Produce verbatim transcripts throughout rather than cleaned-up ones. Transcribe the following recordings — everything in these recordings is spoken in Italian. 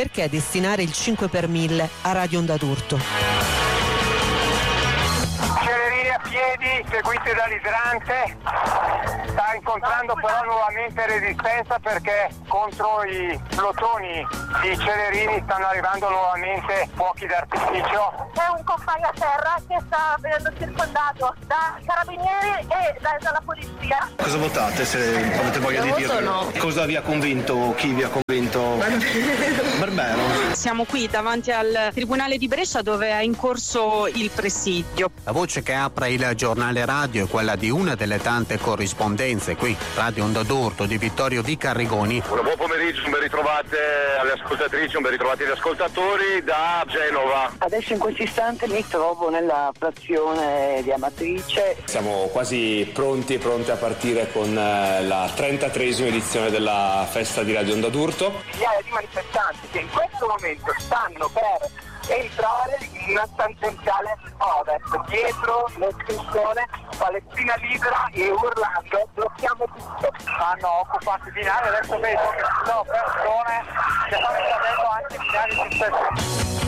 Perché destinare il cinque per mille a Radio Onda d'Urto? Celerini a piedi, seguite dall'idrante, sta incontrando però nuovamente resistenza perché contro i plotoni di Celerini stanno arrivando nuovamente fuochi d'artificio. C'è un compagno a terra che sta venendo circondato da carabinieri e da, dalla polizia. Cosa votate, se avete voglia di dirlo? No. Cosa vi ha convinto? Chi vi ha convinto? Barbero. Siamo qui davanti al Tribunale di Brescia dove è in corso il presidio. La voce che apre il giornale radio è quella di una delle tante corrispondenze qui, Radio Onda d'Urto di Vittorio Di Carrigoni. Un buon pomeriggio, ben ritrovate alle ascoltatrici, ben ritrovati agli ascoltatori da Genova. Adesso in questo istante mi trovo nella frazione di Amatrice. Siamo quasi pronti e pronti a partire con la trentatreesima edizione della festa di Radio Onda d'Urto. Migliaia di manifestanti che in questo momento stanno per entrare in una tangenziale ovest, dietro l'iscrizione Palestina libera e urlando blocchiamo tutto. Hanno occupato i binari, adesso vedo che ci sono persone che stanno invadendo anche i binari di stesso.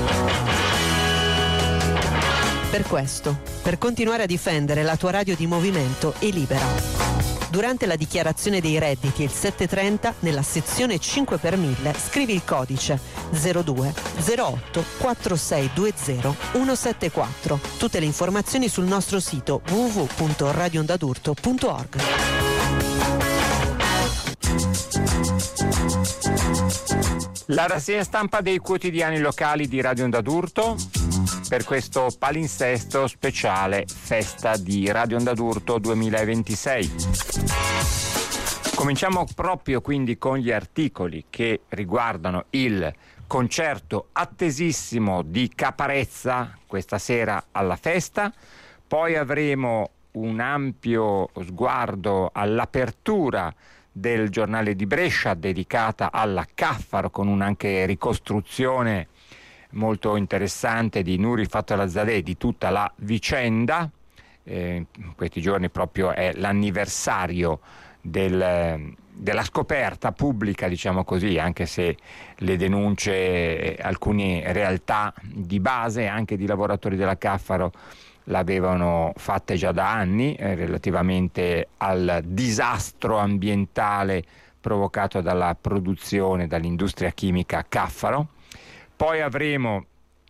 Per questo, per continuare a difendere la tua radio di movimento e libera. Durante la dichiarazione dei redditi il sette e trenta, nella sezione cinque per mille, scrivi il codice zero due zero otto quattro sei due zero uno sette quattro. Tutte le informazioni sul nostro sito w w w punto radio onda d'urto punto org. La rassegna stampa dei quotidiani locali di Radio Onda d'Urto per questo palinsesto speciale Festa di Radio Onda d'Urto duemilaventisei. Cominciamo proprio quindi con gli articoli che riguardano il concerto attesissimo di Caparezza questa sera alla festa, poi avremo un ampio sguardo all'apertura del giornale di Brescia dedicata alla Caffaro con un'anche ricostruzione molto interessante di Nuri Fatolazadeh di tutta la vicenda. Eh, in questi giorni proprio è l'anniversario del, della scoperta pubblica, diciamo così, anche se le denunce, alcune realtà di base, anche di lavoratori della Caffaro, l'avevano fatte già da anni eh, relativamente al disastro ambientale provocato dalla produzione dall'industria chimica Caffaro. Poi avremo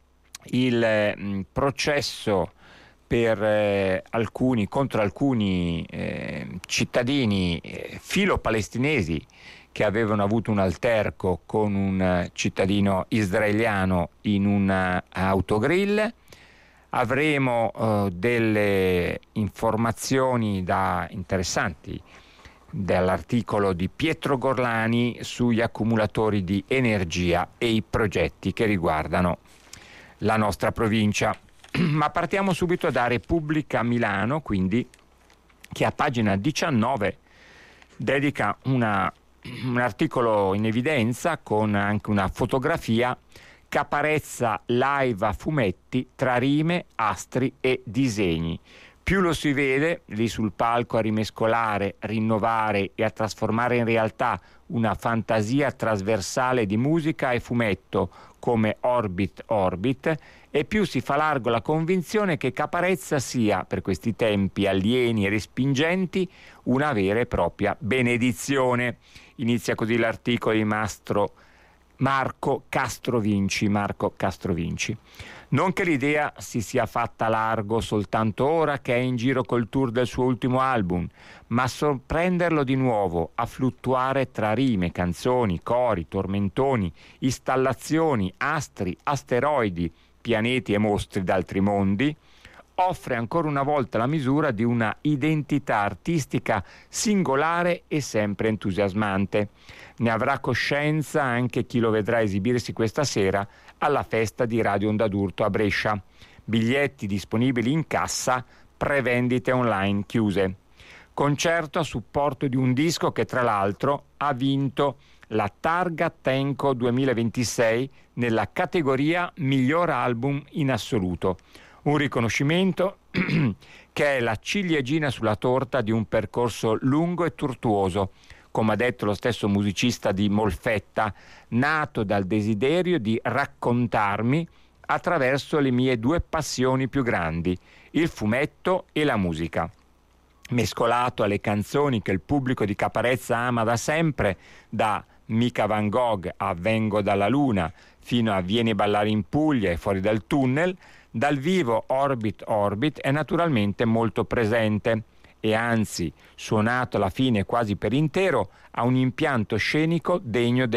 il mh, processo per eh, alcuni contro alcuni eh, cittadini eh, filo-palestinesi che avevano avuto un alterco con un cittadino israeliano in un autogrill. Avremo eh, delle informazioni da interessanti dall'articolo di Pietro Gorlani sugli accumulatori di energia e i progetti che riguardano la nostra provincia. Ma partiamo subito da Repubblica Milano, quindi, che a pagina diciannove dedica una, un articolo in evidenza con anche una fotografia. Caparezza live a fumetti tra rime, astri e disegni. Più lo si vede lì sul palco a rimescolare, rinnovare e a trasformare in realtà una fantasia trasversale di musica e fumetto come Orbit Orbit, e più si fa largo la convinzione che Caparezza sia, per questi tempi alieni e respingenti, una vera e propria benedizione. Inizia così l'articolo di Mastro Marco Castrovinci, Marco Castrovinci. Non che l'idea si sia fatta largo soltanto ora che è in giro col tour del suo ultimo album, ma sorprenderlo di nuovo a fluttuare tra rime, canzoni, cori, tormentoni, installazioni, astri, asteroidi, pianeti e mostri d'altri mondi, offre ancora una volta la misura di una identità artistica singolare e sempre entusiasmante. Ne avrà coscienza anche chi lo vedrà esibirsi questa sera alla festa di Radio Onda d'Urto a Brescia. Biglietti disponibili in cassa, prevendite online chiuse. Concerto a supporto di un disco che tra l'altro ha vinto la Targa Tenco duemilaventisei nella categoria Miglior Album in assoluto. Un riconoscimento che è la ciliegina sulla torta di un percorso lungo e tortuoso, come ha detto lo stesso musicista di Molfetta, nato dal desiderio di raccontarmi attraverso le mie due passioni più grandi, il fumetto e la musica. Mescolato alle canzoni che il pubblico di Caparezza ama da sempre, da Mica Van Gogh a Vengo dalla Luna fino a Vieni a ballare in Puglia e Fuori dal tunnel, dal vivo Orbit Orbit è naturalmente molto presente e anzi, suonato alla fine quasi per intero, ha un impianto scenico degno